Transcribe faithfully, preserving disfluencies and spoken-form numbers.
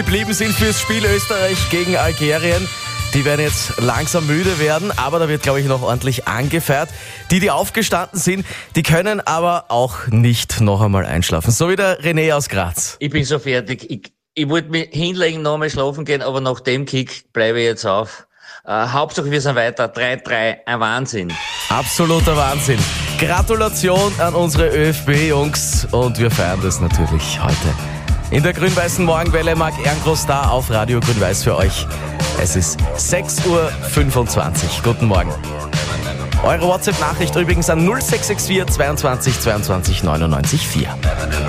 geblieben sind fürs Spiel Österreich gegen Algerien. Die werden jetzt langsam müde werden, aber da wird, glaube ich, noch ordentlich angefeiert. Die, die aufgestanden sind, die können aber auch nicht noch einmal einschlafen. So wie der René aus Graz. Ich bin so fertig. Ich, ich wollte mich hinlegen, nochmal schlafen gehen, aber nach dem Kick bleibe ich jetzt auf. Äh, Hauptsache wir sind weiter. drei drei, ein Wahnsinn. Absoluter Wahnsinn. Gratulation an unsere ÖFB Jungs und wir feiern das natürlich heute. In der grün-weißen Morgenwelle Marc Ehrengroß da auf Radio Grün-Weiß für euch. Es ist sechs Uhr fünfundzwanzig. Guten Morgen. Eure WhatsApp-Nachricht übrigens an null sechs sechs vier zweiundzwanzig zweiundzwanzig neunundneunzig vier.